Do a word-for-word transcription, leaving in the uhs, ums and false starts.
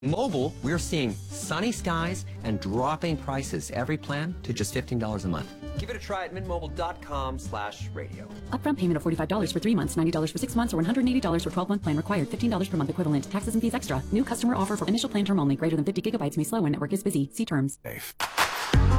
Mobile, we're seeing sunny skies and dropping prices. Every plan to just fifteen dollars a month. Give it a try at mintmobile.com slash radio. Upfront payment of forty-five dollars for three months, ninety dollars for six months, or one hundred eighty dollars for twelve-month plan required. fifteen dollars per month equivalent. Taxes and fees extra. New customer offer for initial plan term only. Greater than fifty gigabytes may slow when network is busy. See terms. Safe.